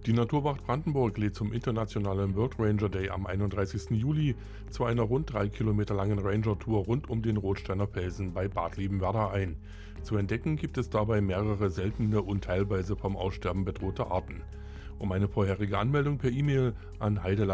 Die Naturwacht Brandenburg lädt zum internationalen World Ranger Day am 31. Juli zu einer rund 3 Kilometer langen Ranger-Tour rund um den Rotsteiner Felsen bei Bad Liebenwerda ein. Zu entdecken gibt es dabei mehrere seltene und teilweise vom Aussterben bedrohte Arten. Um eine vorherige Anmeldung per E-Mail an